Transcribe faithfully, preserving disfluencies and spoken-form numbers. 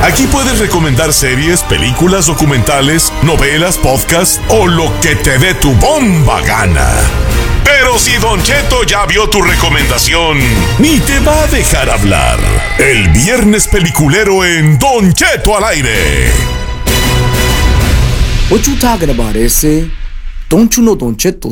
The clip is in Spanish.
Aquí puedes recomendar series, películas, documentales, novelas, podcasts o lo que te dé tu bomba gana. Pero si Don Cheto ya vio tu recomendación, ni te va a dejar hablar. El viernes peliculero en Don Cheto al aire. What you talking about, ese? Don't you know Don Cheto